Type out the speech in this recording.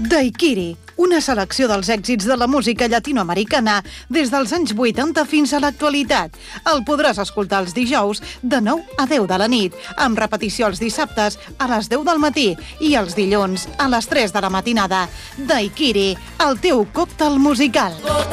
Daiquiri, una selecció dels èxits de la música llatinoamericana des dels anys 80 fins a l'actualitat. El podràs escoltar els dijous de 9 a 10 de la nit, amb repetició els dissabtes a les 10 del matí i els dilluns a les 3 de la matinada. Daiquiri, el teu còctel musical.